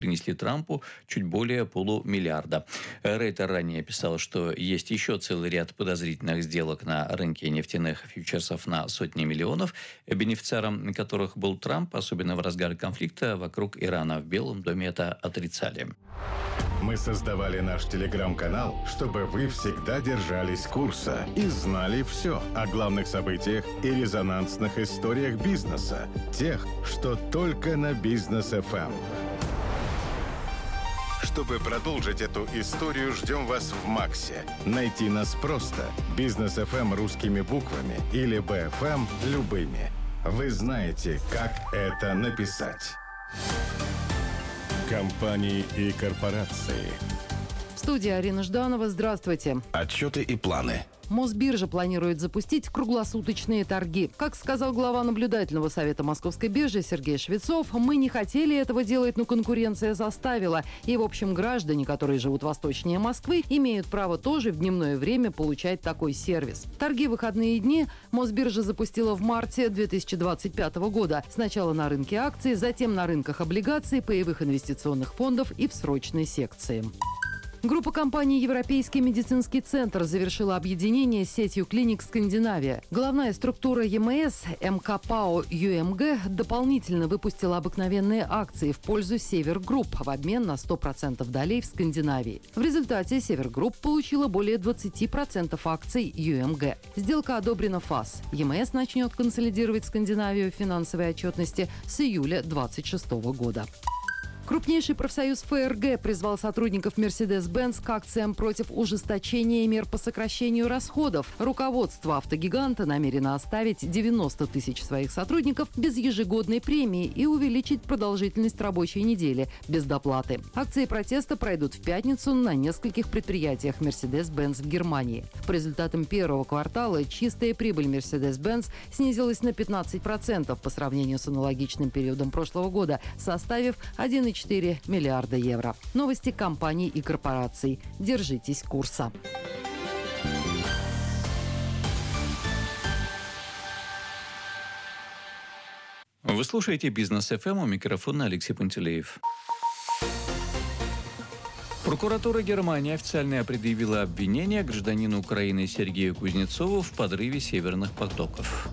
принесли Трампу чуть более полумиллиарда. Рейтер ранее писал, что есть еще целый ряд подозрительных сделок на рынке нефтяных фьючерсов на сотни миллионов, бенефициаром которых был Трамп, особенно в разгар конфликта вокруг Ирана. В Белом доме это отрицали. Мы создавали наш телеграм-канал, чтобы вы всегда держались курса и знали все о главных событиях и резонансных историях бизнеса. Тех, что только на Бизнес FM. Чтобы продолжить эту историю, ждем вас в Максе. Найти нас просто. Бизнес FM русскими буквами или BFM любыми. Вы знаете, как это написать. Компании и корпорации. В студии Арина Жданова. Здравствуйте. Отчеты и планы. Мосбиржа планирует запустить круглосуточные торги. Как сказал глава наблюдательного совета Московской биржи Сергей Швецов, мы не хотели этого делать, но конкуренция заставила. И, в общем, граждане, которые живут восточнее Москвы, имеют право тоже в дневное время получать такой сервис. Торги в выходные дни Мосбиржа запустила в марте 2025 года. Сначала на рынке акций, затем на рынках облигаций, паевых инвестиционных фондов и в срочной секции. Группа компаний «Европейский медицинский центр» завершила объединение с сетью клиник «Скандинавия». Главная структура ЕМС МКПАО ЮМГ дополнительно выпустила обыкновенные акции в пользу «Север Групп» в обмен на 100% долей в Скандинавии. В результате «Север Групп» получила более 20% акций ЮМГ. Сделка одобрена ФАС. ЕМС начнет консолидировать Скандинавию в финансовой отчетности с июля 2026 года. Крупнейший профсоюз ФРГ призвал сотрудников Mercedes-Benz к акциям против ужесточения мер по сокращению расходов. Руководство автогиганта намерено оставить 90 тысяч своих сотрудников без ежегодной премии и увеличить продолжительность рабочей недели без доплаты. Акции протеста пройдут в пятницу на нескольких предприятиях Mercedes-Benz в Германии. По результатам первого квартала чистая прибыль Mercedes-Benz снизилась на 15% по сравнению с аналогичным периодом прошлого года, составив 1,4 миллиарда евро. Новости компаний и корпораций. Держитесь курса. Вы слушаете «Бизнес ФМ», у микрофона Алексей Пантелеев. Прокуратура Германии официально предъявила обвинение гражданину Украины Сергею Кузнецову в подрыве северных потоков.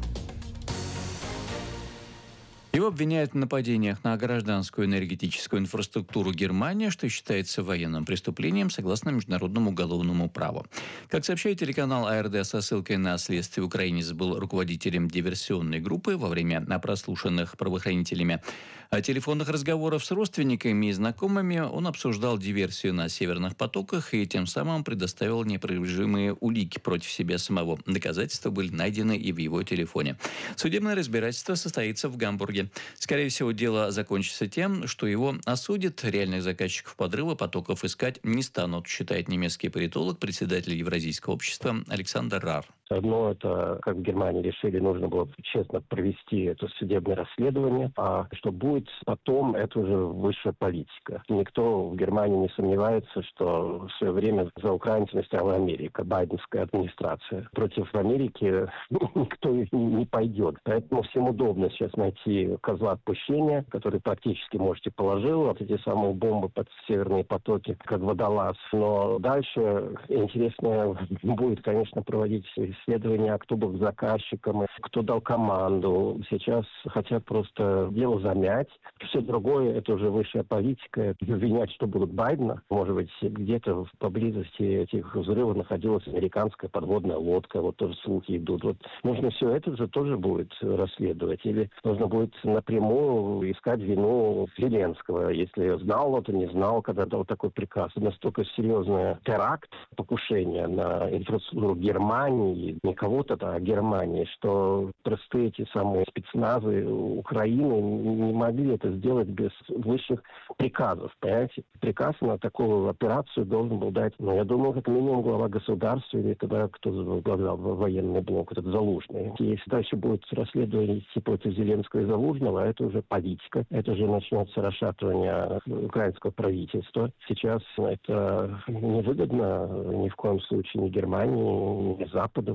Его обвиняют в нападениях на гражданскую энергетическую инфраструктуру Германии, что считается военным преступлением согласно международному уголовному праву. Как сообщает телеканал АРД со ссылкой на следствие, украинец был руководителем диверсионной группы. Во время прослушанных правоохранителями телефонных разговоров с родственниками и знакомыми он обсуждал диверсию на северных потоках и тем самым предоставил неопровержимые улики против себя самого. Доказательства были найдены и в его телефоне. Судебное разбирательство состоится в Гамбурге. Скорее всего, дело закончится тем, что его осудят. Реальных заказчиков подрыва потоков искать не станут, считает немецкий политолог, председатель Евразийского общества Александр Рар. Одно, это, как в Германии решили, нужно было честно провести это судебное расследование, а что будет потом, это уже высшая политика. Никто в Германии не сомневается, что в свое время за украинцами стояла Америка, байденская администрация. Против Америки никто не пойдет. Поэтому всем удобно сейчас найти козла отпущения, который практически, можете, положил вот эти самые бомбы под северные потоки, как водолаз. Но дальше интересно будет, конечно, проводить исследования, кто был заказчиком, кто дал команду. Сейчас хотят просто дело замять. Все другое, это уже высшая политика. Обвинять, что будут Байдена. Может быть, где-то поблизости этих взрывов находилась американская подводная лодка. Вот тоже слухи идут. Вот нужно все это же тоже будет расследовать. Или нужно будет напрямую искать вину Зеленского. Если знал, то не знал, когда дал такой приказ. Настолько серьезный теракт, покушение на инфраструктуру Германии, не кого-то, а Германии, что простые эти самые спецназы Украины не могли это сделать без высших приказов. Понимаете? Приказ на такую операцию должен был дать, я думаю, как минимум глава государства или тогда кто возглавлял военный блок, этот Залужный. Если дальше будет расследование идти против Зеленского и Залужного, это уже политика, это уже начнется расшатывание украинского правительства. Сейчас это невыгодно ни в коем случае ни Германии, ни Западу.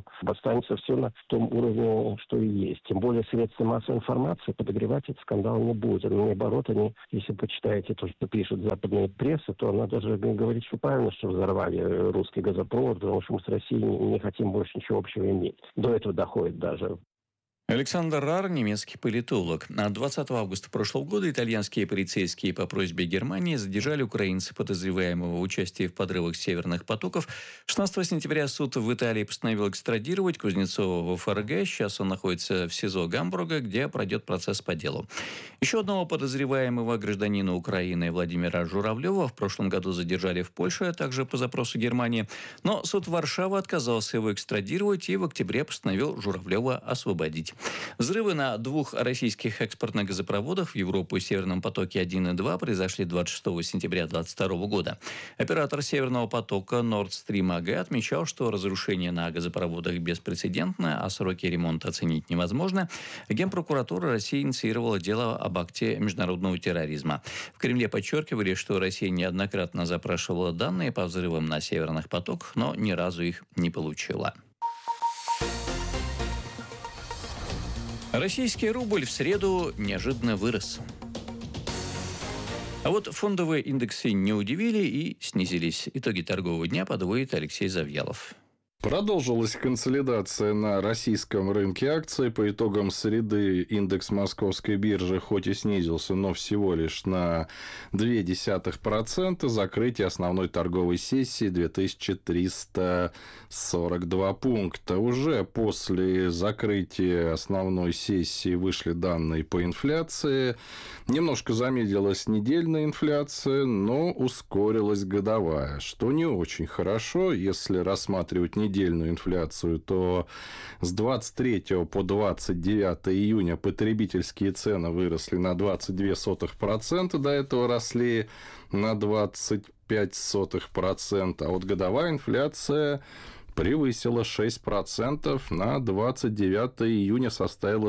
что останется все на том уровне, что и есть. Тем более средства массовой информации подогревать этот скандал не будет. Наоборот, они, если вы почитаете то, что пишет западная пресса, то она даже говорит, что правильно, что взорвали русский газопровод, потому что мы с Россией не хотим больше ничего общего иметь. До этого доходит даже. Александр Рар, немецкий политолог. 20 августа прошлого года итальянские полицейские по просьбе Германии задержали украинца, подозреваемого в участии в подрывах северных потоков. 16 сентября суд в Италии постановил экстрадировать Кузнецова в ФРГ. Сейчас он находится в СИЗО Гамбурга, где пройдет процесс по делу. Еще одного подозреваемого, гражданина Украины Владимира Журавлева, в прошлом году задержали в Польше, а также по запросу Германии. Но суд Варшавы отказался его экстрадировать и в октябре постановил Журавлева освободить. Взрывы на 2 российских экспортных газопроводах в Европу «Северном потоке 1 и 2» произошли 26 сентября 2022 года. Оператор «Северного потока» Nord Stream AG отмечал, что разрушение на газопроводах беспрецедентно, а сроки ремонта оценить невозможно. Генпрокуратура России инициировала дело об акте международного терроризма. В Кремле подчеркивали, что Россия неоднократно запрашивала данные по взрывам на «Северных потоках», но ни разу их не получила. Российский рубль в среду неожиданно вырос. А вот фондовые индексы не удивили и снизились. Итоги торгового дня подводит Алексей Завьялов. Продолжилась консолидация на российском рынке акций. По итогам среды индекс московской биржи хоть и снизился, но всего лишь на 0,2%. Закрытие основной торговой сессии 2342 пункта. Уже после закрытия основной сессии вышли данные по инфляции. Немножко замедлилась недельная инфляция, но ускорилась годовая, что не очень хорошо. Если рассматривать недельную инфляцию, то с 23 по 29 июня потребительские цены выросли на 0,22%, до этого росли на 0,25%, а вот годовая инфляция превысила 6%, на 29 июня составила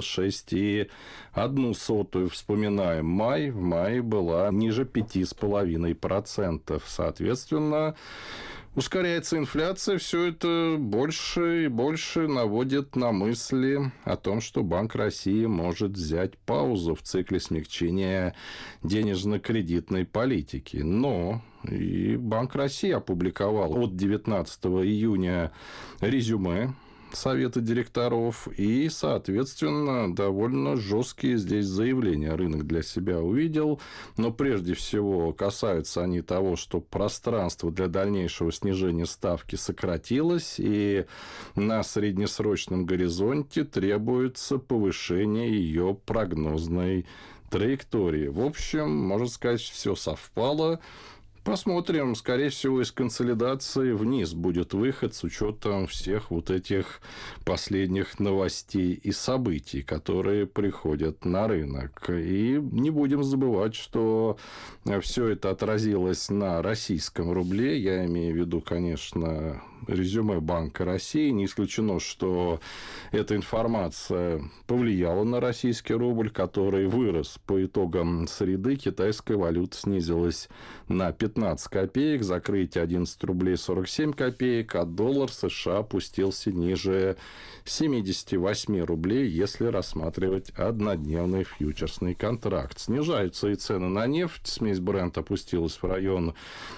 6,1%. Вспоминаем май. В мае была ниже 5,5%. Соответственно, ускоряется инфляция, все это больше и больше наводит на мысли о том, что Банк России может взять паузу в цикле смягчения денежно-кредитной политики. Но и Банк России опубликовал от 19 июня резюме Совета директоров и, соответственно, довольно жесткие здесь заявления рынок для себя увидел. Но прежде всего касаются они того, что пространство для дальнейшего снижения ставки сократилось, и на среднесрочном горизонте требуется повышение ее прогнозной траектории. В общем, можно сказать, все совпало. Посмотрим. Скорее всего, из консолидации вниз будет выход с учетом всех вот этих последних новостей и событий, которые приходят на рынок. И не будем забывать, что все это отразилось на российском рубле. Я имею в виду, конечно, резюме Банка России. Не исключено, что эта информация повлияла на российский рубль, который вырос по итогам среды. Китайская валюта снизилась на 15 копеек, закрытие 11 рублей 47 копеек, а доллар США опустился ниже 78 рублей, если рассматривать однодневный фьючерсный контракт. Снижаются и цены на нефть. Смесь Brent опустилась в район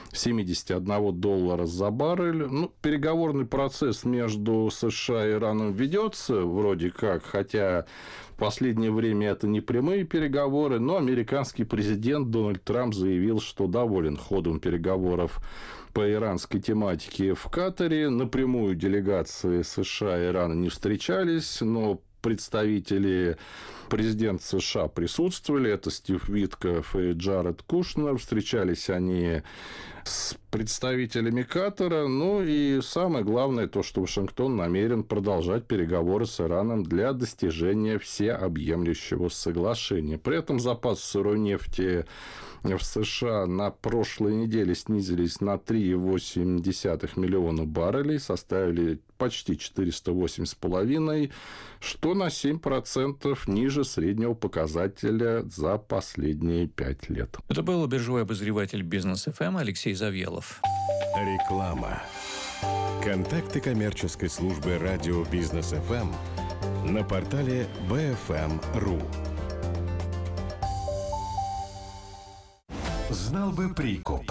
$71 за баррель. Переговорный процесс между США и Ираном ведется вроде как, хотя в последнее время это не прямые переговоры, но американский президент Дональд Трамп заявил, что доволен ходом переговоров по иранской тематике в Катаре. Напрямую делегации США и Ирана не встречались, но представители президента США присутствовали. Это Стив Витков и Джаред Кушнер. Встречались они с представителями Катара. Ну и самое главное, то, что Вашингтон намерен продолжать переговоры с Ираном для достижения всеобъемлющего соглашения. При этом запасы сырой нефти в США на прошлой неделе снизились на 3,8 миллиона баррелей, составили почти 408,5, что на 7% ниже среднего показателя за последние 5 лет. Это был биржевой обозреватель Бизнес ФМ Алексей Завьялов. Реклама. Контакты коммерческой службы радио Бизнес ФМ на портале bfm.ru. Знал бы прикуп.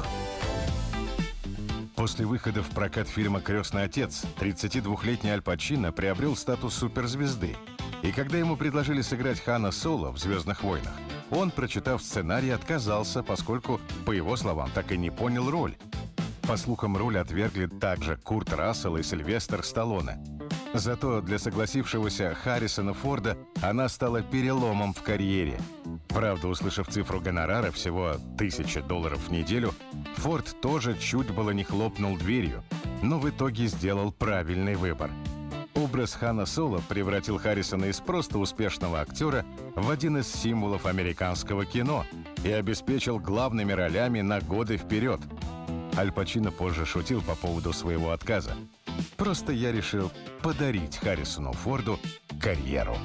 После выхода в прокат фильма «Крестный отец» 32-летний Аль Пачино приобрел статус суперзвезды. И когда ему предложили сыграть Хана Соло в «Звездных войнах», он, прочитав сценарий, отказался, поскольку, по его словам, так и не понял роль. По слухам, роль отвергли также Курт Рассел и Сильвестр Сталлоне. Зато для согласившегося Харрисона Форда она стала переломом в карьере. Правда, услышав цифру гонорара всего $1000 в неделю, Форд тоже чуть было не хлопнул дверью, но в итоге сделал правильный выбор. Образ Хана Соло превратил Харрисона из просто успешного актера в один из символов американского кино и обеспечил главными ролями на годы вперед. Аль Пачино позже шутил по поводу своего отказа. «Просто я решил подарить Харрисону Форду карьеру».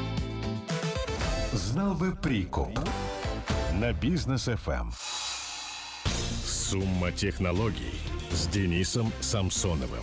Знал бы прикуп. На Бизнес ФМ. Сумма технологий с Денисом Самсоновым.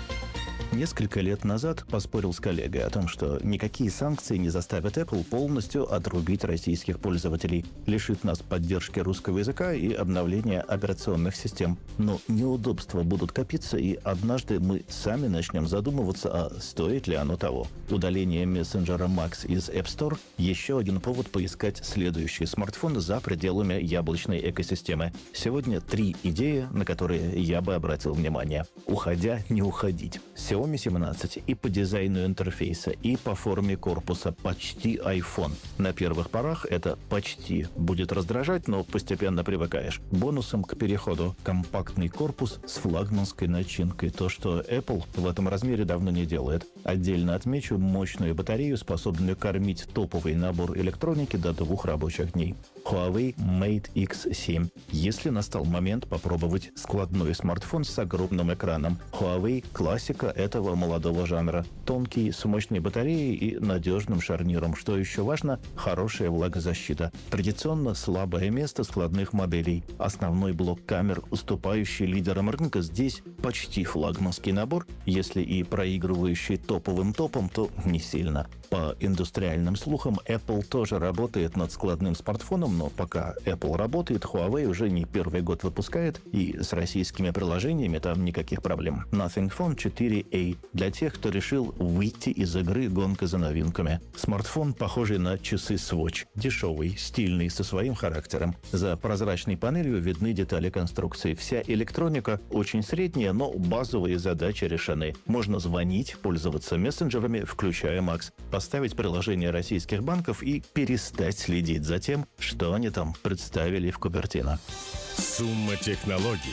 Несколько лет назад поспорил с коллегой о том, что никакие санкции не заставят Apple полностью отрубить российских пользователей, лишит нас поддержки русского языка и обновления операционных систем. Но неудобства будут копиться, и однажды мы сами начнем задумываться, а стоит ли оно того. Удаление мессенджера Max из App Store – еще один повод поискать следующий смартфон за пределами яблочной экосистемы. Сегодня 3 идеи, на которые я бы обратил внимание. Уходя, не уходить. Xiaomi 17 и по дизайну интерфейса, и по форме корпуса почти iPhone. На первых порах это почти будет раздражать, но постепенно привыкаешь. Бонусом к переходу компактный корпус с флагманской начинкой. То, что Apple в этом размере давно не делает. Отдельно отмечу мощную батарею, способную кормить топовый набор электроники до 2 рабочих дней. Huawei Mate X7. Если настал момент попробовать складной смартфон с огромным экраном. Huawei – классика этого молодого жанра. Тонкий, с мощной батареей и надежным шарниром. Что еще важно – хорошая влагозащита. Традиционно слабое место складных моделей. Основной блок камер, уступающий лидерам рынка, здесь почти флагманский набор. Если и проигрывающий топовым топом, то не сильно. По индустриальным слухам, Apple тоже работает над складным смартфоном, но пока Apple работает, Huawei уже не первый год выпускает, и с российскими приложениями там никаких проблем. Nothing Phone 4a для тех, кто решил выйти из игры гонка за новинками. Смартфон, похожий на часы Swatch. Дешевый, стильный, со своим характером. За прозрачной панелью видны детали конструкции. Вся электроника очень средняя, но базовые задачи решены. Можно звонить, пользоваться мессенджерами, включая Max, поставить приложение российских банков и перестать следить за тем, что они там представили в Купертино. Сумма технологий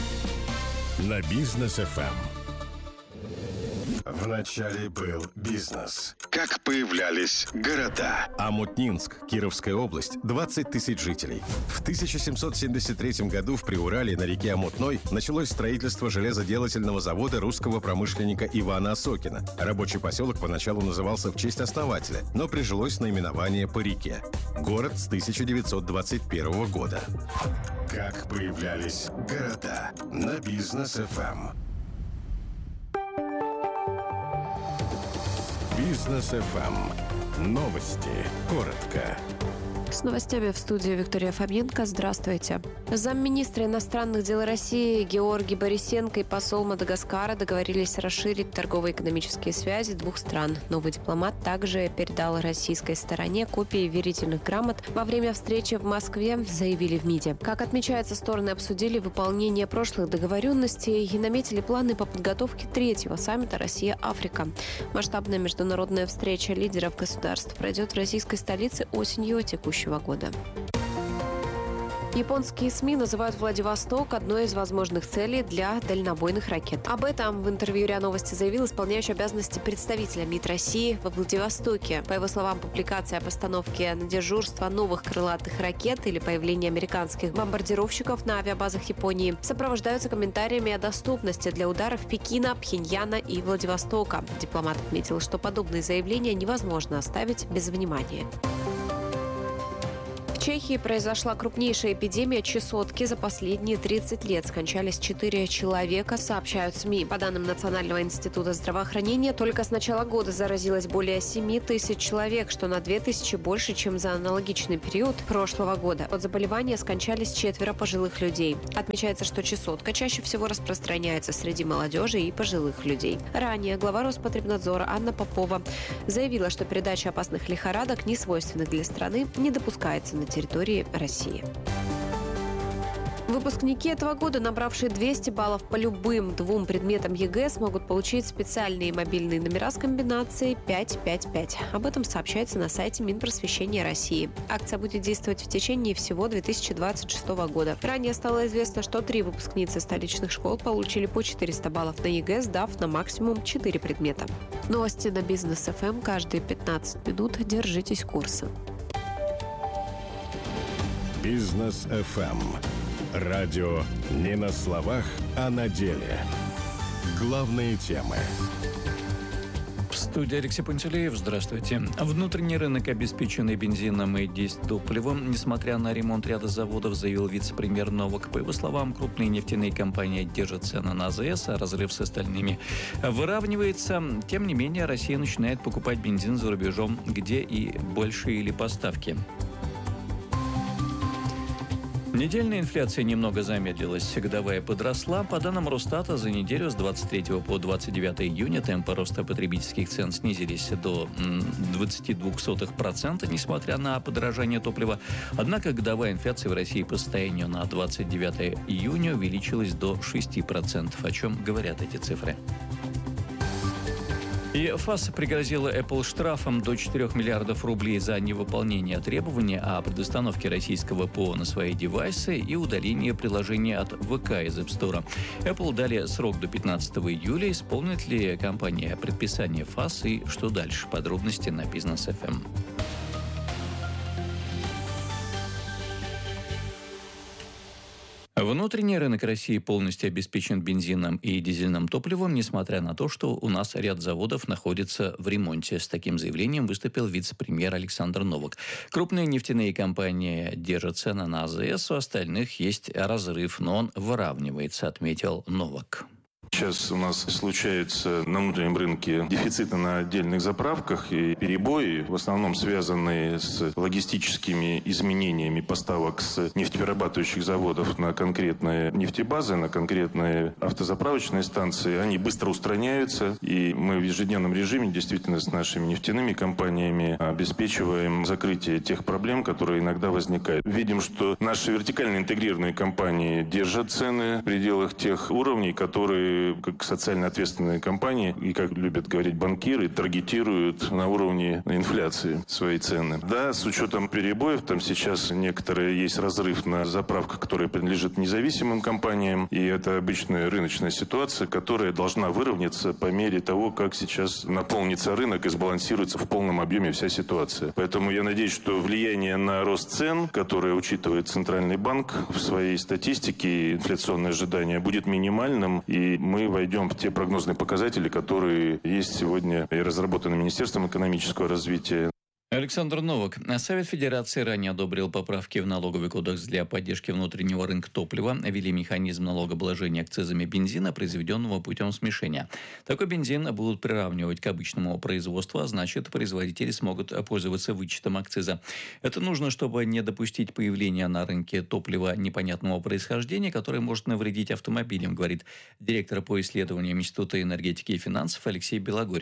на Бизнес ФМ. Вначале был бизнес. Как появлялись города. Омутнинск, Кировская область, 20 тысяч жителей. В 1773 году в Приурале на реке Омутной началось строительство железоделательного завода русского промышленника Ивана Осокина. Рабочий поселок поначалу назывался в честь основателя, но прижилось наименование по реке. Город с 1921 года. Как появлялись города на Бизнес ФМ. Бизнес ФМ. Новости. Коротко. С новостями в студии Виктория Фоменко. Здравствуйте. Замминистра иностранных дел России Георгий Борисенко и посол Мадагаскара договорились расширить торгово-экономические связи двух стран. Новый дипломат также передал российской стороне копии верительных грамот во время встречи в Москве, заявили в МИДе. Как отмечается, стороны обсудили выполнение прошлых договоренностей и наметили планы по подготовке 3-го саммита «Россия-Африка». Масштабная международная встреча лидеров государств пройдет в российской столице осенью текущего года. Японские СМИ называют Владивосток одной из возможных целей для дальнобойных ракет. Об этом в интервью РИА Новости заявил исполняющий обязанности представителя МИД России во Владивостоке. По его словам, публикация о постановке на дежурство новых крылатых ракет или появление американских бомбардировщиков на авиабазах Японии сопровождаются комментариями о доступности для ударов Пекина, Пхеньяна и Владивостока. Дипломат отметил, что подобные заявления невозможно оставить без внимания. В Чехии произошла крупнейшая эпидемия чесотки за последние 30 лет. Скончались 4 человека, сообщают СМИ. По данным Национального института здравоохранения, только с начала года заразилось более 7 тысяч человек, что на 2 тысячи больше, чем за аналогичный период прошлого года. От заболевания скончались 4 пожилых людей. Отмечается, что чесотка чаще всего распространяется среди молодежи и пожилых людей. Ранее глава Роспотребнадзора Анна Попова заявила, что передача опасных лихорадок, не свойственных для страны, не допускается на территории России. Выпускники этого года, набравшие 200 баллов по любым 2 предметам ЕГЭ, смогут получить специальные мобильные номера с комбинацией 555. Об этом сообщается на сайте Минпросвещения России. Акция будет действовать в течение всего 2026 года. Ранее стало известно, что 3 выпускницы столичных школ получили по 400 баллов на ЕГЭ, сдав на максимум 4 предмета. Новости на Бизнес ФМ каждые 15 минут. Держитесь курса. Бизнес ФМ. Радио не на словах, а на деле. Главные темы. В студии Алексей Пантелеев. Здравствуйте. Внутренний рынок, обеспеченный бензином и дизтопливом, несмотря на ремонт ряда заводов, заявил вице-премьер Новак. По его словам, крупные нефтяные компании держат цены на АЗС, а разрыв с остальными выравнивается. Тем не менее, Россия начинает покупать бензин за рубежом, где и большие ли поставки. Недельная инфляция немного замедлилась, годовая подросла. По данным Росстата, за неделю с 23 по 29 июня темпы роста потребительских цен снизились до 0,22%, несмотря на подорожание топлива. Однако годовая инфляция в России по состоянию на 29 июня увеличилась до 6%. О чем говорят эти цифры? И ФАС пригрозила Apple штрафом до 4 миллиардов рублей за невыполнение требований о предустановке российского ПО на свои девайсы и удаление приложения от ВК из App Store. Apple дали срок до 15 июля. Исполнит ли компания предписание ФАС и что дальше? Подробности на Бизнес ФМ. Внутренний рынок России полностью обеспечен бензином и дизельным топливом, несмотря на то, что у нас ряд заводов находится в ремонте. С таким заявлением выступил вице-премьер Александр Новак. Крупные нефтяные компании держат цены на АЗС, у остальных есть разрыв, но он выравнивается, отметил Новак. Сейчас у нас случаются на внутреннем рынке дефициты на отдельных заправках и перебои, в основном связанные с логистическими изменениями поставок с нефтеперерабатывающих заводов на конкретные нефтебазы, на конкретные автозаправочные станции. Они быстро устраняются, и мы в ежедневном режиме действительно с нашими нефтяными компаниями обеспечиваем закрытие тех проблем, которые иногда возникают. Видим, что наши вертикально интегрированные компании держат цены в пределах тех уровней, которые как социально ответственные компании и, как любят говорить банкиры, таргетируют на уровне инфляции свои цены. Да, с учетом перебоев, там сейчас некоторые есть разрыв на заправках, которые принадлежат независимым компаниям, и это обычная рыночная ситуация, которая должна выровняться по мере того, как сейчас наполнится рынок и сбалансируется в полном объеме вся ситуация. Поэтому я надеюсь, что влияние на рост цен, которое учитывает Центральный банк в своей статистике, инфляционные ожидания, будет минимальным, и мы войдем в те прогнозные показатели, которые есть сегодня и разработаны Министерством экономического развития. Александр Новак. Совет Федерации ранее одобрил поправки в налоговый кодекс для поддержки внутреннего рынка топлива, ввели механизм налогообложения акцизами бензина, произведенного путем смешения. Такой бензин будут приравнивать к обычному производству, а значит, производители смогут пользоваться вычетом акциза. Это нужно, чтобы не допустить появления на рынке топлива непонятного происхождения, которое может навредить автомобилям, говорит директор по исследованиям Института энергетики и финансов Алексей Белогорьев.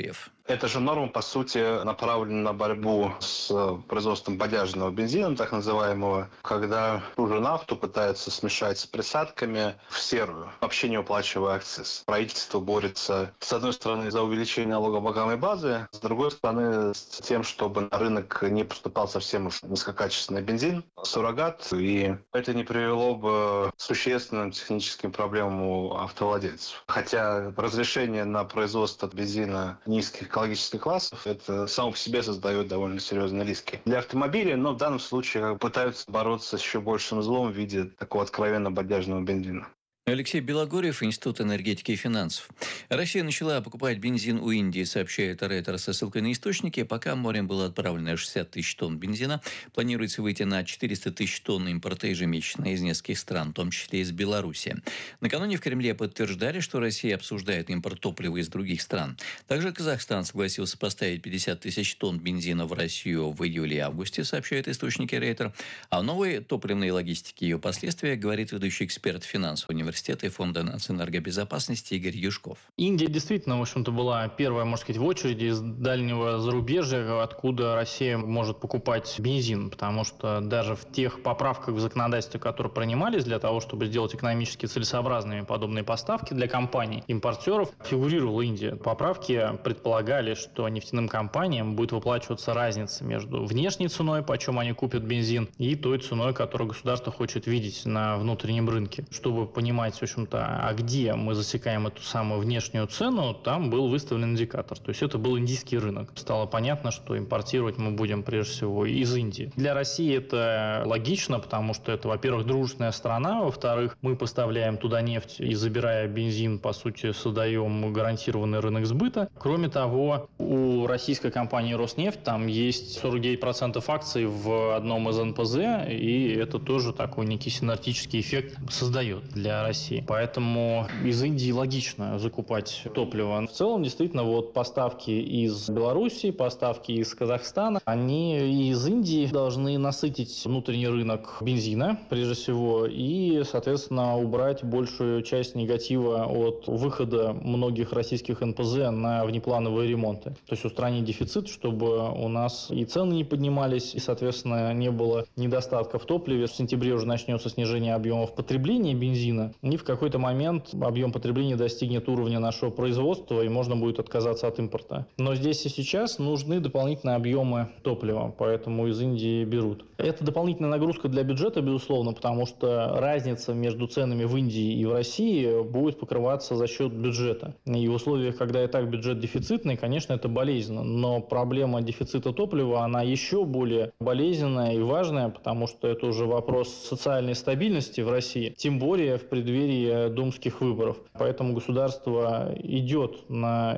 Эта же норма, по сути, направлена на борьбу с производством бодяжного бензина, так называемого, когда ту же нафту пытаются смешать с присадками в серую, вообще не уплачивая акциз. Правительство борется, с одной стороны, за увеличение налогооблагаемой базы, с другой стороны, с тем, чтобы на рынок не поступал совсем уж низкокачественный бензин, суррогат, и это не привело бы к существенным техническим проблемам у автовладельцев. Хотя разрешение на производство бензина низких экологических классов, это само по себе создает довольно серьезные риски для автомобиля, но в данном случае пытаются бороться с еще большим злом в виде такого откровенно бодяжного бензина. Алексей Белогорьев, Институт энергетики и финансов. Россия начала покупать бензин у Индии, сообщает Рейтер со ссылкой на источники. Пока морем было отправлено 60 тысяч тонн бензина, планируется выйти на 400 тысяч тонн импорта ежемесячно из нескольких стран, в том числе из Беларуси. Накануне в Кремле подтверждали, что Россия обсуждает импорт топлива из других стран. Также Казахстан согласился поставить 50 тысяч тонн бензина в Россию в июле и августе, сообщают источники Рейтер. А о новой топливной логистике и ее последствиях говорит ведущий эксперт финансового университета и Фонда нацэнергобезопасности Игорь Юшков. Индия действительно, в общем-то, была первая, можно сказать, в очереди из дальнего зарубежья, откуда Россия может покупать бензин, потому что даже в тех поправках в законодательстве, которые принимались для того, чтобы сделать экономически целесообразными подобные поставки для компаний-импортеров, фигурировала Индия. Поправки предполагали, что нефтяным компаниям будет выплачиваться разница между внешней ценой, почем они купят бензин, и той ценой, которую государство хочет видеть на внутреннем рынке. Чтобы понимать, в общем-то, а где мы засекаем эту самую внешнюю цену, там был выставлен индикатор. То есть это был индийский рынок. Стало понятно, что импортировать мы будем прежде всего из Индии. Для России это логично, потому что это, во-первых, дружественная страна, во-вторых, мы поставляем туда нефть и, забирая бензин, по сути, создаем гарантированный рынок сбыта. Кроме того, у российской компании «Роснефть» там есть 49% акций в одном из НПЗ, и это тоже такой некий синергетический эффект создает для России. Поэтому из Индии логично закупать топливо. В целом, действительно, вот поставки из Беларуси, поставки из Казахстана, они из Индии должны насытить внутренний рынок бензина, прежде всего, и, соответственно, убрать большую часть негатива от выхода многих российских НПЗ на внеплановые ремонты. То есть устранить дефицит, чтобы у нас и цены не поднимались, и, соответственно, не было недостатка в топливе. В сентябре уже начнется снижение объемов потребления бензина, и в какой-то момент объем потребления достигнет уровня нашего производства, и можно будет отказаться от импорта. Но здесь и сейчас нужны дополнительные объемы топлива, поэтому из Индии берут. Это дополнительная нагрузка для бюджета, безусловно, потому что разница между ценами в Индии и в России будет покрываться за счет бюджета. И в условиях, когда и так бюджет дефицитный, конечно, это болезненно. Но проблема дефицита топлива, она еще более болезненная и важная, потому что это уже вопрос социальной стабильности в России, тем более в преддверии думских выборов. Поэтому государство идет на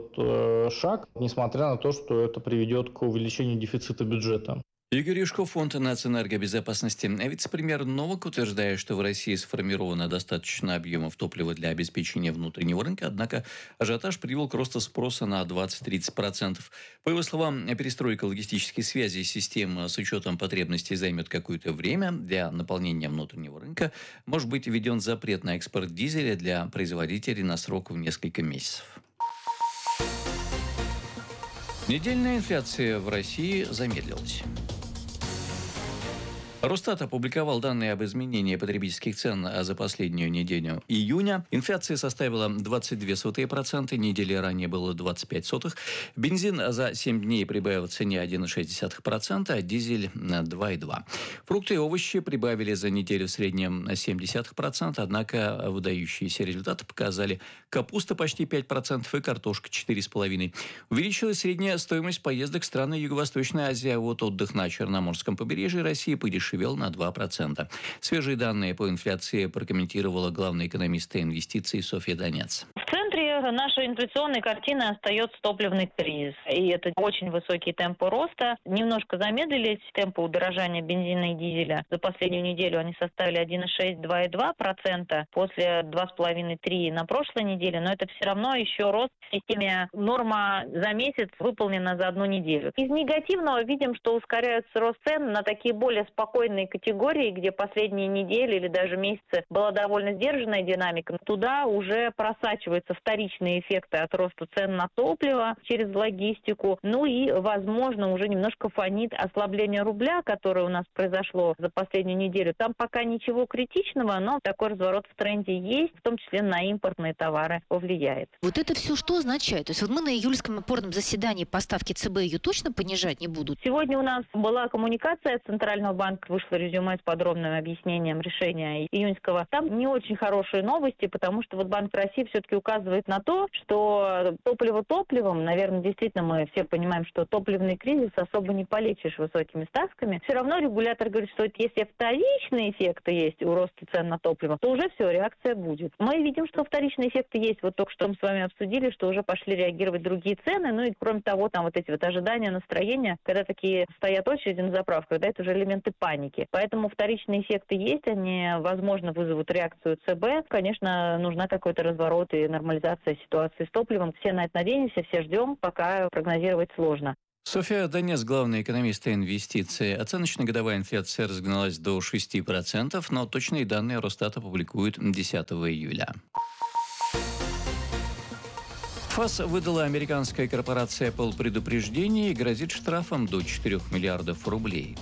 этот шаг, несмотря на то, что это приведет к увеличению дефицита бюджета. Игорь Юшков, Фонд нацэнергобезопасности. Вице-премьер Новак утверждает, что в России сформировано достаточно объемов топлива для обеспечения внутреннего рынка, однако ажиотаж привел к росту спроса на 20-30%. По его словам, перестройка логистической связи и системы с учетом потребностей займет какое-то время. Для наполнения внутреннего рынка может быть введен запрет на экспорт дизеля для производителей на срок в несколько месяцев. Недельная инфляция в России замедлилась. Росстат опубликовал данные об изменении потребительских цен за последнюю неделю июня. Инфляция составила 22%, недели ранее было 25%. Бензин за 7 дней прибавил в цене 1,6%, а дизель 2,2%. Фрукты и овощи прибавили за неделю в среднем 0,7%, однако выдающиеся результаты показали капуста почти 5% и картошка 4,5%. Увеличилась средняя стоимость поездок в страны Юго-Восточной Азии, а вот отдых на Черноморском побережье России подешевел на 2%. Свежие данные по инфляции прокомментировала главный экономист инвестиций Софья Донец. В центре нашей инфляционной картины остается топливный кризис. И это очень высокие темпы роста. Немножко замедлились темпы удорожания бензина и дизеля. За последнюю неделю они составили 1,6-2,2%, после 2,5-3% на прошлой неделе. Но это все равно еще рост в системе. Норма за месяц выполнена за одну неделю. Из негативного видим, что ускоряется рост цен на такие более спокойные категории, где последние недели или даже месяцы была довольно сдержанная динамика. Туда уже просачивается вторичная вторичные эффекты от роста цен на топливо через логистику. Ну и, возможно, уже немножко фонит ослабление рубля, которое у нас произошло за последнюю неделю. Там пока ничего критичного, но такой разворот в тренде есть, в том числе на импортные товары повлияет. Вот это все что означает? То есть вот мы на июльском опорном заседании поставки ЦБ ее точно понижать не будут? Сегодня у нас была коммуникация от Центрального банка, вышло резюме с подробным объяснением решения июньского. Там не очень хорошие новости, потому что вот Банк России все-таки указывает на то, что топливо топливом, наверное, действительно мы все понимаем, что топливный кризис особо не полечишь высокими ставками. Все равно регулятор говорит, что если вторичные эффекты есть у роста цен на топливо, то уже все, реакция будет. Мы видим, что вторичные эффекты есть. Вот только что мы с вами обсудили, что уже пошли реагировать другие цены. Ну и кроме того, там вот эти вот ожидания, настроения, когда такие стоят очереди на заправках, да, это уже элементы паники. Поэтому вторичные эффекты есть, они, возможно, вызовут реакцию ЦБ. Конечно, нужна какой-то разворот и нормализация ситуации с топливом. Все на это надеемся, все ждем, пока прогнозировать сложно. Софья Донец, главный экономист инвестиций. Оценочная годовая инфляция разгналась до 6%, но точные данные Росстат опубликуют 10 июля. ФАС выдала американская корпорация Apple предупреждение и грозит штрафом до 4 миллиардов рублей.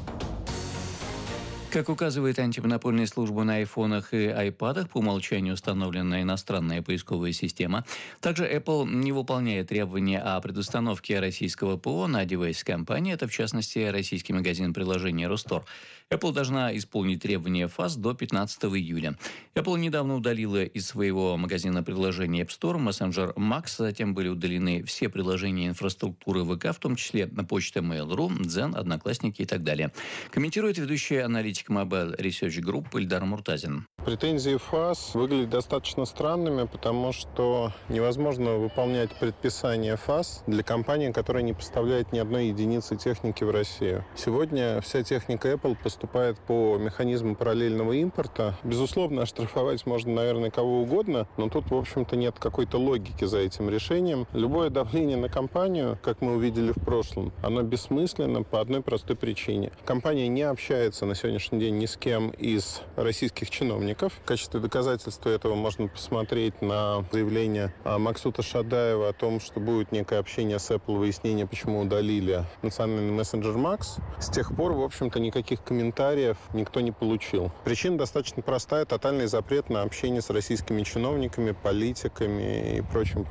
Как указывает антимонопольная служба, на айфонах и айпадах по умолчанию установлена иностранная поисковая система. Также Apple не выполняет требования о предустановке российского ПО на девайс компании. Это, в частности, российский магазин приложения Ростор. Apple должна исполнить требования ФАС до 15 июля. Apple недавно удалила из своего магазина приложения App Store мессенджер Max. Затем были удалены все приложения инфраструктуры ВК, в том числе почта Mail.ru, Дзен, Одноклассники и так далее. Комментирует ведущий аналитик Mobile Research Group Ильдар Муртазин. Претензии ФАС выглядят достаточно странными, потому что невозможно выполнять предписания ФАС для компании, которая не поставляет ни одной единицы техники в Россию. Сегодня вся техника Apple поступает по механизму параллельного импорта. Безусловно, оштрафовать можно, наверное, кого угодно, но тут, в общем-то, нет какой-то логики за этим решением. Любое давление на компанию, как мы увидели в прошлом, оно бессмысленно по одной простой причине. Компания не общается на сегодняшний день ни с кем из российских чиновников. В качестве доказательства этого можно посмотреть на заявление Максута Шадаева о том, что будет некое общение с Apple, выяснение, почему удалили национальный мессенджер Max. С тех пор, в общем-то, никаких комментариев никто не получил. Причина достаточно простая. Тотальный запрет на общение с российскими чиновниками, политиками и прочим.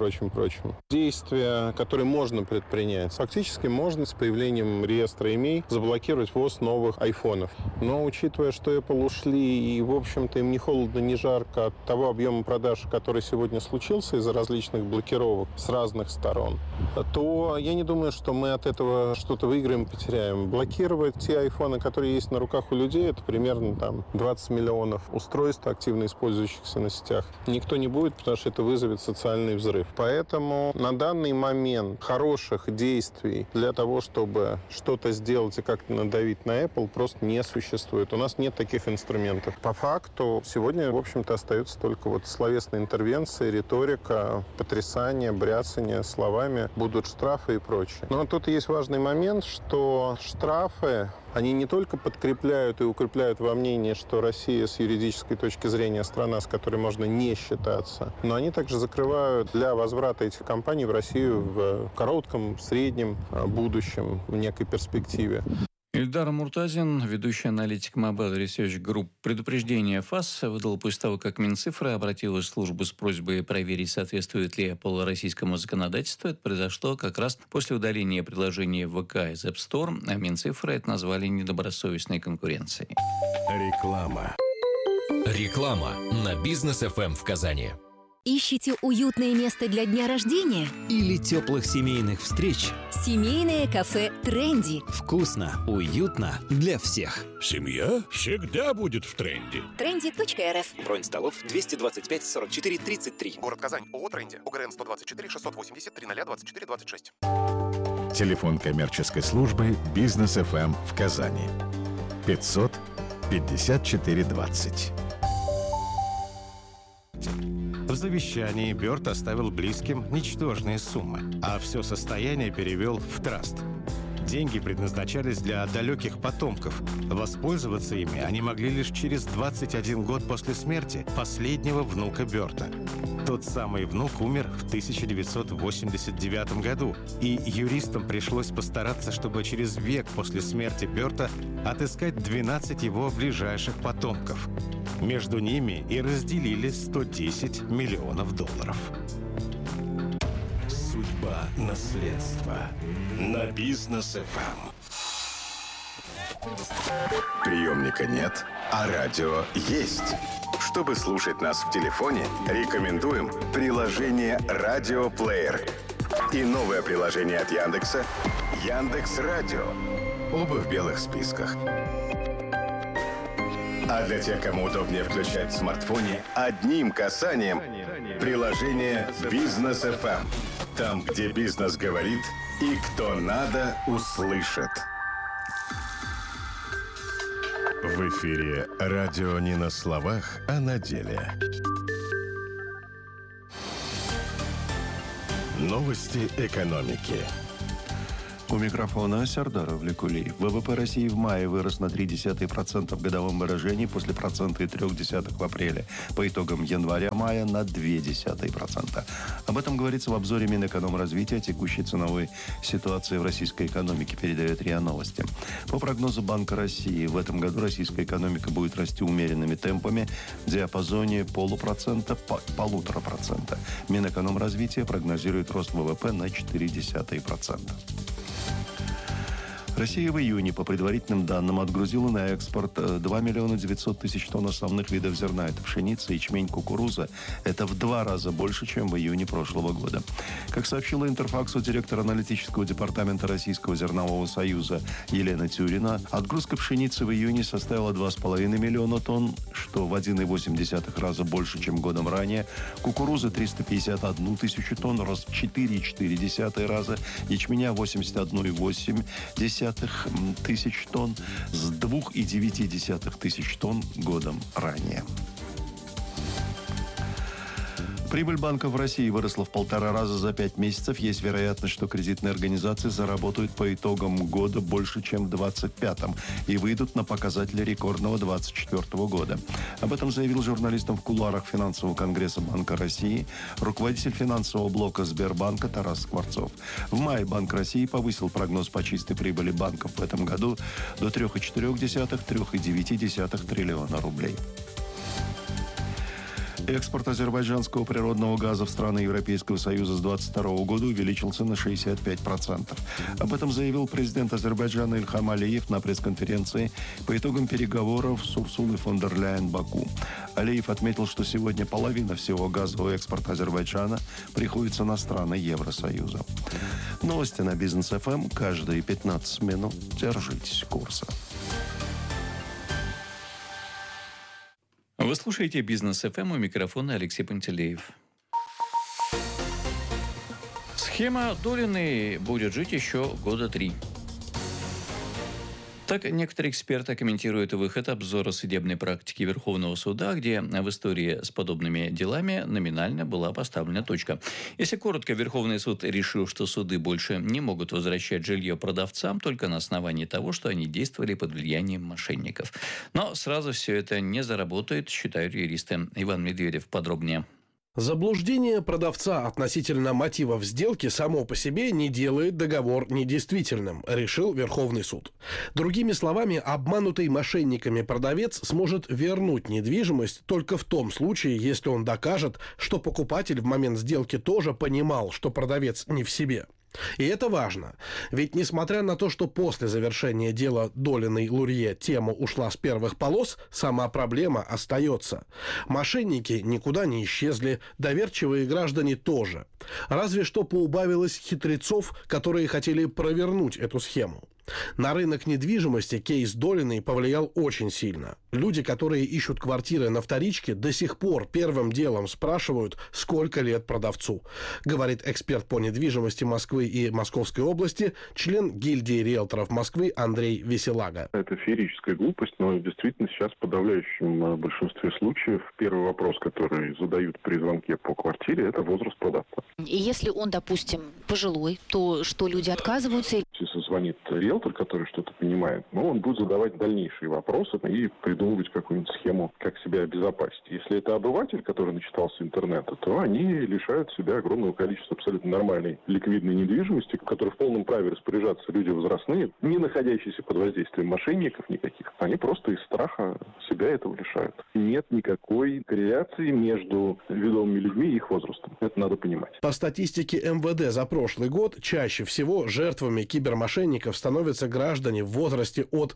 Действия, которые можно предпринять, фактически можно с появлением реестра имей заблокировать ввоз новых айфонов. Но учитывая, что Apple ушли и, в общем-то, им не холодно, не жарко от того объема продаж, который сегодня случился из-за различных блокировок с разных сторон, то я не думаю, что мы от этого что-то выиграем, потеряем. Блокировать те айфоны, которые есть на руках у людей, это примерно 20 миллионов устройств, активно использующихся на сетях. Никто не будет, потому что это вызовет социальный взрыв. Поэтому на данный момент хороших действий для того, чтобы что-то сделать и как-то надавить на Apple, просто не существует. У нас нет таких инструментов. По факту, сегодня, в общем-то, остаются только словесные интервенции, риторика, потрясание, бряцание словами, будут штрафы и прочее. Но тут есть важный момент, что штрафы, они не только подкрепляют и укрепляют во мнении, что Россия с юридической точки зрения страна, с которой можно не считаться, но они также закрывают для возврата этих компаний в Россию в коротком, среднем будущем, в некой перспективе. Ильдар Муртазин, ведущий аналитик Mobile Research Group. Предупреждение ФАС выдал после того, как Минцифра обратилась в службу с просьбой проверить, соответствует ли Apple российскому законодательству. Это произошло как раз после удаления приложения ВК из App Store, а Минцифра это назвали недобросовестной конкуренцией. Реклама на Бизнес ФМ в Казани. Ищете уютное место для дня рождения? Или теплых семейных встреч? Семейное кафе «Тренди». Вкусно, уютно для всех. Семья всегда будет в тренде. Trendy.rf. Бронь столов 225 44 33. Город Казань. ООО «Тренди». ОГРН 124 680 3024 26. Телефон коммерческой службы «Бизнес ФМ» в Казани. 500 54 20. В завещании Бёрд оставил близким ничтожные суммы, а все состояние перевел в траст. Деньги предназначались для далеких потомков. Воспользоваться ими они могли лишь через 21 год после смерти последнего внука Бёрта. Тот самый внук умер в 1989 году, и юристам пришлось постараться, чтобы через век после смерти Бёрта отыскать 12 его ближайших потомков. Между ними и разделили $110 миллионов. Судьба наследства на Бизнес ФМ. Приемника нет, а радио есть. Чтобы слушать нас в телефоне, рекомендуем приложение «Радиоплеер» и новое приложение от Яндекса «Яндекс.Радио». Оба в белых списках. А для тех, кому удобнее включать в смартфоне, одним касанием приложение «Бизнес ФМ». Там, где бизнес говорит и кто надо, услышит. В эфире радио не на словах, а на деле. Новости экономики. У микрофона Сардар Авлекулиев. ВВП России в мае вырос на 0,3% в годовом выражении после 1,3% в апреле. По итогам января-мая на 0,2%. Об этом говорится в обзоре Минэкономразвития текущей ценовой ситуации в российской экономике, передает РИА Новости. По прогнозу Банка России, в этом году российская экономика будет расти умеренными темпами в диапазоне 0,5–1,5%. Минэкономразвития прогнозирует рост ВВП на 0,4%. Россия в июне, по предварительным данным, отгрузила на экспорт 2 900 000 тонн основных видов зерна. Это пшеница, ячмень, кукуруза. Это в 2 раза больше, чем в июне прошлого года. Как сообщила Интерфаксу директор аналитического департамента Российского зернового союза Елена Тюрина, отгрузка пшеницы в июне составила 2,5 миллиона тонн, что в 1,8 раза больше, чем годом ранее. Кукуруза 351 000 тонн, рост в 4,4 раза. Ячменя 81,8 тысяч тонн с 2,9 тысяч тонн годом ранее. Прибыль банков в России выросла в 1,5 раза за 5 месяцев. Есть вероятность, что кредитные организации заработают по итогам года больше, чем в 2025-м и выйдут на показатели рекордного 2024 года. Об этом заявил журналистам в кулуарах финансового конгресса Банка России руководитель финансового блока Сбербанка Тарас Скворцов. В мае Банк России повысил прогноз по чистой прибыли банков в этом году до 3,4–3,9 триллиона рублей. Экспорт азербайджанского природного газа в страны Европейского Союза с 2022 года увеличился на 65%. Об этом заявил президент Азербайджана Ильхам Алиев на пресс-конференции по итогам переговоров с Урсулой фон дер Ляйен в Баку. Алиев отметил, что сегодня половина всего газового экспорта Азербайджана приходится на страны Евросоюза. Новости на Бизнес ФМ каждые 15 минут. Держитесь курса. Вы слушаете «Бизнес ФМ», у микрофона Алексей Пантелеев. Схема Долиной будет жить еще года 3. Так некоторые эксперты комментируют выход обзора судебной практики Верховного суда, где в истории с подобными делами номинально была поставлена точка. Если коротко, Верховный суд решил, что суды больше не могут возвращать жилье продавцам только на основании того, что они действовали под влиянием мошенников. Но сразу все это не заработает, считают юристы. Иван Медведев подробнее. Заблуждение продавца относительно мотивов сделки само по себе не делает договор недействительным, решил Верховный суд. Другими словами, обманутый мошенниками продавец сможет вернуть недвижимость только в том случае, если он докажет, что покупатель в момент сделки тоже понимал, что продавец не в себе. И это важно, ведь несмотря на то, что после завершения дела Долиной-Лурье тема ушла с первых полос, сама проблема остается. Мошенники никуда не исчезли, доверчивые граждане тоже. Разве что поубавилось хитрецов, которые хотели провернуть эту схему. На рынок недвижимости кейс Долиной повлиял очень сильно. Люди, которые ищут квартиры на вторичке, до сих пор первым делом спрашивают, сколько лет продавцу. Говорит эксперт по недвижимости Москвы и Московской области, член гильдии риэлторов Москвы Андрей Веселага. Это феерическая глупость, но действительно сейчас в подавляющем большинстве случаев первый вопрос, который задают при звонке по квартире, это возраст продавца. И если он, допустим, пожилой, то что люди отказываются? В связи звонит риэлтор, который что-то понимает, он будет задавать дальнейшие вопросы и придумывать какую-нибудь схему, как себя обезопасить. Если это обыватель, который начитался интернета, то они лишают себя огромного количества абсолютно нормальной ликвидной недвижимости, в которой в полном праве распоряжаться люди возрастные, не находящиеся под воздействием мошенников никаких. Они просто из страха себя этого лишают. Нет никакой корреляции между ведомыми людьми и их возрастом. Это надо понимать. По статистике МВД за прошлый год чаще всего жертвами кибермошенников становятся граждане в возрасте от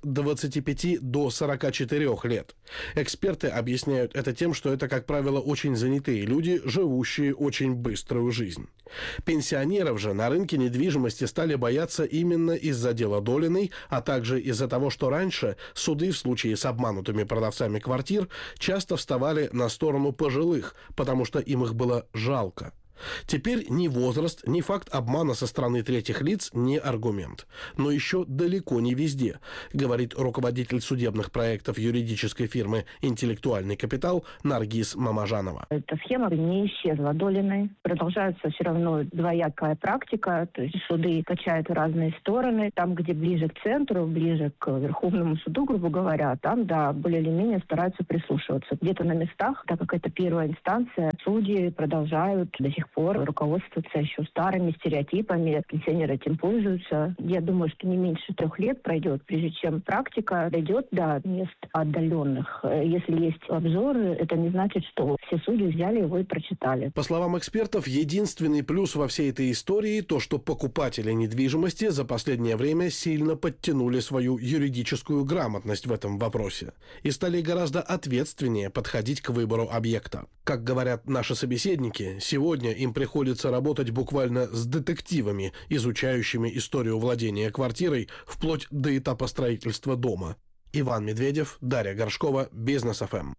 25 до 44 лет. Эксперты объясняют это тем, что это, как правило, очень занятые люди, живущие очень быструю жизнь. Пенсионеров же на рынке недвижимости стали бояться именно из-за дела Долиной, а также из-за того, что раньше суды в случае с обманутыми продавцами квартир часто вставали на сторону пожилых, потому что им их было жалко. Теперь ни возраст, ни факт обмана со стороны третьих лиц не аргумент. Но еще далеко не везде, говорит руководитель судебных проектов юридической фирмы «Интеллектуальный капитал» Наргиз Мамажанова. Эта схема не исчезла Долиной. Продолжается все равно двоякая практика, то есть суды качают в разные стороны. Там, где ближе к центру, ближе к Верховному суду, грубо говоря, там, да, более или менее стараются прислушиваться. Где-то на местах, так как это первая инстанция, судьи продолжают до сих пор руководствуются еще старыми стереотипами. Пенсионеры этим пользуются. Я думаю, что не меньше 3 лет пройдет, прежде чем практика дойдет до мест отдаленных. Если есть обзоры, это не значит, что все судьи взяли его и прочитали. По словам экспертов, единственный плюс во всей этой истории то, что покупатели недвижимости за последнее время сильно подтянули свою юридическую грамотность в этом вопросе и стали гораздо ответственнее подходить к выбору объекта. Как говорят наши собеседники, сегодня им приходится работать буквально с детективами, изучающими историю владения квартирой вплоть до этапа строительства дома. Иван Медведев, Дарья Горшкова, Бизнес ФМ.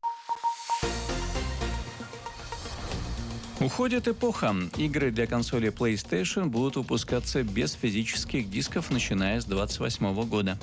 Уходит эпоха. Игры для консоли PlayStation будут выпускаться без физических дисков, начиная с 2028 года.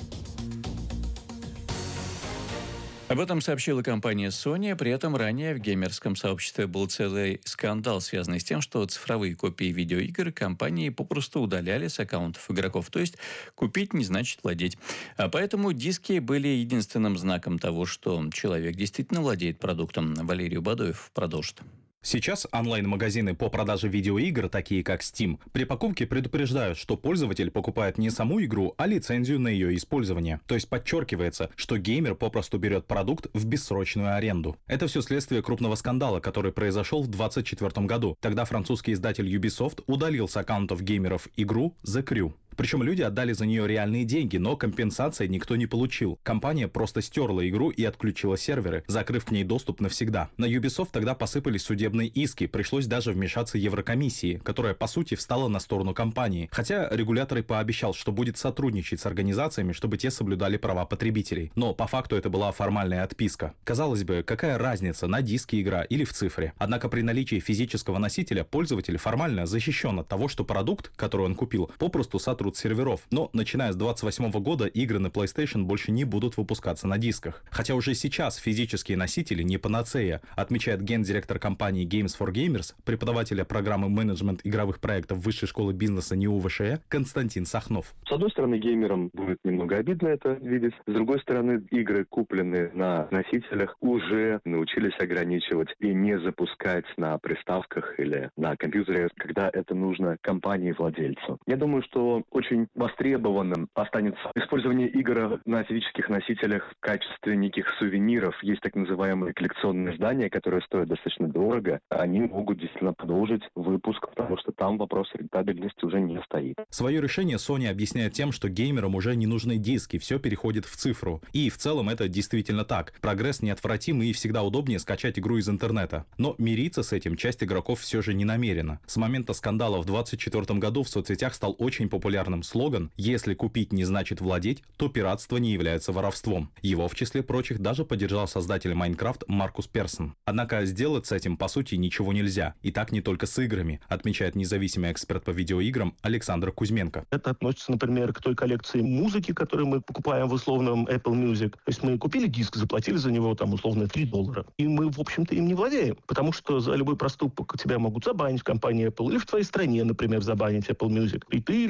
Об этом сообщила компания Sony, при этом ранее в геймерском сообществе был целый скандал, связанный с тем, что цифровые копии видеоигр компании попросту удаляли с аккаунтов игроков, то есть купить не значит владеть. А поэтому диски были единственным знаком того, что человек действительно владеет продуктом. Валерий Бадоев продолжит. Сейчас онлайн-магазины по продаже видеоигр, такие как Steam, при покупке предупреждают, что пользователь покупает не саму игру, а лицензию на ее использование. То есть подчеркивается, что геймер попросту берет продукт в бессрочную аренду. Это все следствие крупного скандала, который произошел в 2024 году. Тогда французский издатель Ubisoft удалил с аккаунтов геймеров игру The Crew. Причем люди отдали за нее реальные деньги, но компенсации никто не получил. Компания просто стерла игру и отключила серверы, закрыв к ней доступ навсегда. На Ubisoft тогда посыпались судебные иски, пришлось даже вмешаться Еврокомиссии, которая по сути встала на сторону компании. Хотя регулятор и пообещал, что будет сотрудничать с организациями, чтобы те соблюдали права потребителей. Но по факту это была формальная отписка. Казалось бы, какая разница, на диске игра или в цифре? Однако при наличии физического носителя пользователь формально защищен от того, что продукт, который он купил, попросту сотрут серверов. Но начиная с 2028 года игры на PlayStation больше не будут выпускаться на дисках. Хотя уже сейчас физические носители не панацея, отмечает гендиректор компании Games for Gamers, преподавателя программы менеджмент игровых проектов Высшей школы бизнеса НИУ ВШЭ Константин Сахнов. С одной стороны, геймерам будет немного обидно это видеть. С другой стороны, игры, купленные на носителях, уже научились ограничивать и не запускать на приставках или на компьютере, когда это нужно компании-владельцу. Я думаю, что очень востребованным останется использование игр на физических носителях в качестве неких сувениров. Есть так называемые коллекционные издания, которые стоят достаточно дорого. Они могут действительно продолжить выпуск, потому что там вопрос рентабельности уже не стоит. Свое решение Sony объясняет тем, что геймерам уже не нужны диски, все переходит в цифру. И в целом это действительно так. Прогресс неотвратим и всегда удобнее скачать игру из интернета. Но мириться с этим часть игроков все же не намерена. С момента скандала в 2024 году в соцсетях стал очень популярным слоган «Если купить не значит владеть, то пиратство не является воровством». Его, в числе прочих, даже поддержал создатель Майнкрафт Маркус Персон. Однако сделать с этим, по сути, ничего нельзя. И так не только с играми, отмечает независимый эксперт по видеоиграм Александр Кузьменко. Это относится, например, к той коллекции музыки, которую мы покупаем в условном Apple Music. То есть мы купили диск, заплатили за него, там, условно, $3. И мы, в общем-то, им не владеем. Потому что за любой проступок тебя могут забанить в компании Apple или в твоей стране, например, забанить Apple Music. И ты лишаешься